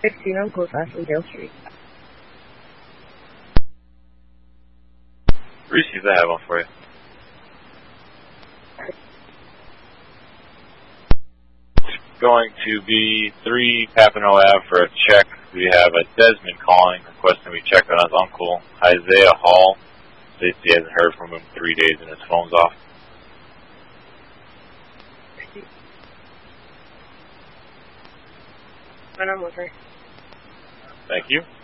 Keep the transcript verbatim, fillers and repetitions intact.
sixteen Uncle Ashley Dale Street. Reese's, I have one for you. Going to be three Papineau Ave for a check. We have a Desmond calling, requesting we check on his uncle, Isaiah Hall. States he hasn't heard from him in three days and his phone's off. And I'm with her. Thank you.